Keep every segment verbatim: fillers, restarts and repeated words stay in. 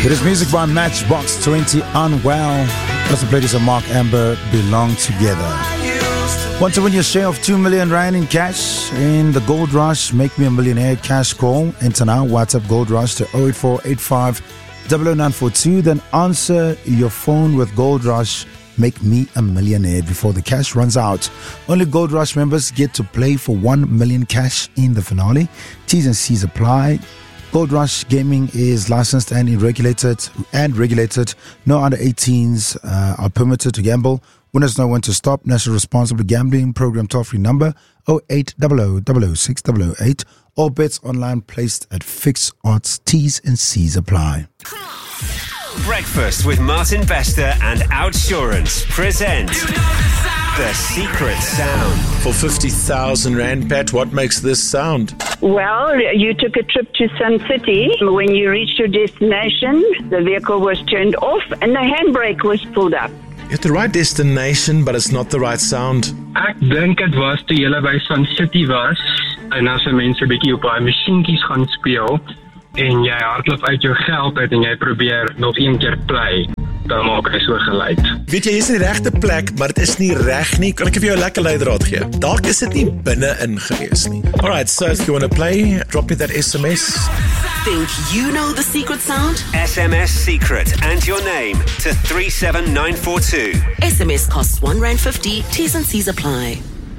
It is music by Matchbox twenty, Unwell. Also played as a Mark Amber, Belong Together. Want to win your share of two million rand in cash in the Gold Rush? Make Me a Millionaire cash call. Enter now, WhatsApp Gold Rush to oh eight four eight five zero zero nine four two. Then answer your phone with Gold Rush. Make Me a Millionaire before the cash runs out. Only Gold Rush members get to play for one million cash in the finale. T's and C's apply. Gold Rush Gaming is licensed and regulated and regulated. No under eighteens uh, are permitted to gamble. Winners know when to stop. National Responsible Gambling Program toll-free number oh eight hundred, double oh six, double oh eight. All bets online placed at fixed odds. T's and C's apply. Breakfast with Martin Bester and Outsurance present The Secret Sound. For fifty thousand rand, Pat, what makes this sound? Well, you took a trip to Sun City. When you reached your destination, the vehicle was turned off and the handbrake was pulled up. You're at the right destination, but it's not the right sound. Ek dink dit was toe julle by Sun City was en as mense 'n bietjie op daai masjienkies gaan speel en jy hardloop uit jou geld uit en jy probeer nog een keer play, dan maak hy so geluid. Weet jy, jy is in die regte plek, maar dit is nie reg nie. Kan ek vir jou 'n lekker leidraad gee? Dalk is dit nie binne-in gewees nie. Alright, so if you want to play, drop me that S M S. Think you know the secret sound? S M S secret and your name to three seven nine four two. S M S costs one rand fifty. T's and C's apply.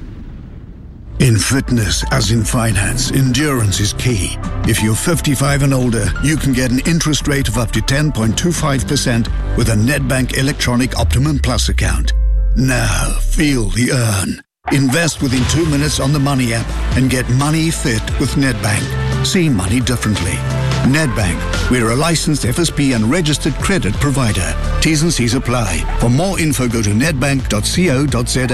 In fitness, as in finance, endurance is key. If you're fifty-five and older, you can get an interest rate of up to ten point two five percent with a Nedbank Electronic Optimum Plus account. Now, feel the earn. Invest within two minutes on the Money app and get money fit with Nedbank. See money differently. Nedbank, we're a licensed F S P and registered credit provider. T's and C's apply. For more info, go to nedbank dot co dot za.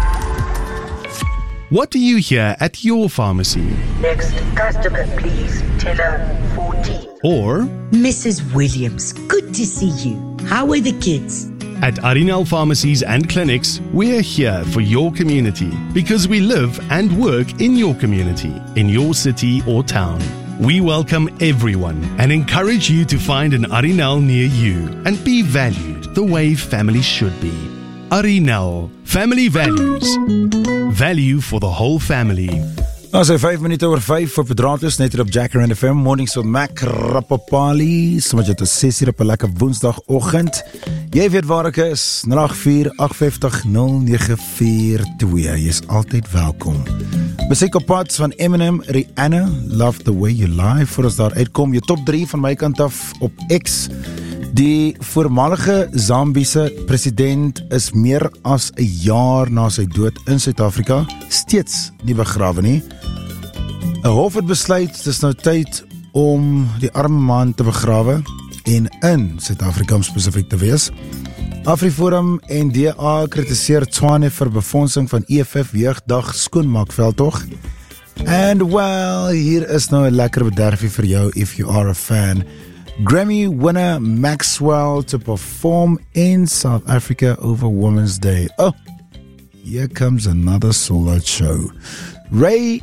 What do you hear at your pharmacy? Next customer, please. Teller fourteen. Or, Missus Williams, good to see you. How are the kids? at Arinal Pharmacies and Clinics, we're here for your community because we live and work in your community, in your city or town. We welcome everyone and encourage you to find an Arinal near you and be valued the way family should be. Arinal, family values. Value for the whole family. Nou, so vijf minuten oor vijf op het raadloos, net hier op Jacker F M. Mornings with Mac Rapapali. Soms jy tot zes uur op 'n lekker woensdagoggend. Jy weet waar ek is. nul agt vier agt vyf nul nege vier twee. Jy is altyd welkom. Musiek op pad van Eminem, Rihanna, Love the Way You Lie. Voor ons daar uitkom, je top drie van my kant af op X. Die voormalige Zambiese president is meer as 'n jaar na sy dood in Suid-Afrika steeds nie begrawe nie. 'n Hof het besluit dit is nou tyd om die arme man te begrawe en in Suid-Afrika om spesifiek te wees. AfriForum en D A kritiseer Tshwane vir befondsing van E F F Jeugdag skoonmaakveldtog. And well, hier is nou 'n lekker bederfie vir jou if you are a fan. Grammy winner Maxwell to perform in South Africa over Women's Day. Oh, here comes another solo show. Ray.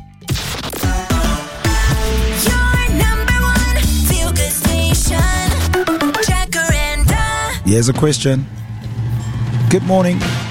Your number one feel-good station. Jacaranda. Here's a question. Good morning.